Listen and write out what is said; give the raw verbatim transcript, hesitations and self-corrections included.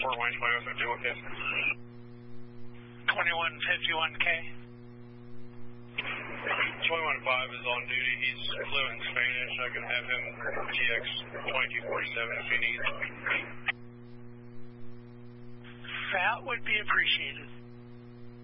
Fort Wayne twenty-one fifty-one K. twenty-one fifty-one K. twenty-one five is on duty. He's fluent in Spanish. I can have him T X twenty-two forty-seven if he needs. That would be appreciated.